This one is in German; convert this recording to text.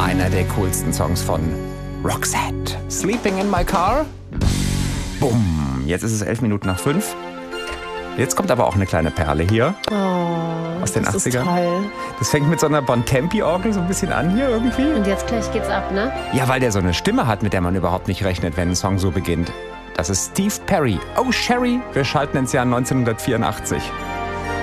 Einer der coolsten Songs von Roxette. Sleeping in my car. Bumm. Jetzt ist es 11 Minuten nach 5. Jetzt kommt aber auch eine kleine Perle hier. Aus den 80ern. Ist toll. Das fängt mit so einer Bontempi-Orgel so ein bisschen an hier irgendwie. Und jetzt gleich geht's ab, ne? Ja, weil der so eine Stimme hat, mit der man überhaupt nicht rechnet, wenn ein Song so beginnt. Das ist Steve Perry. Oh, Sherry. Wir schalten ins Jahr 1984.